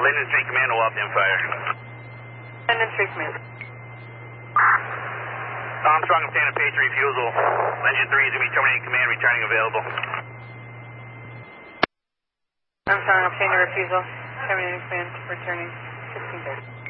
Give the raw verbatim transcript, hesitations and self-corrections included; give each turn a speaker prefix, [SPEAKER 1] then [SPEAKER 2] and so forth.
[SPEAKER 1] Linden three Command will opt in fire.
[SPEAKER 2] Linden three Command.
[SPEAKER 1] Armstrong obtained a page refusal. Engine three is going to be terminating command, returning available.
[SPEAKER 2] Armstrong obtained a refusal. Terminating command, returning fifteen thirty.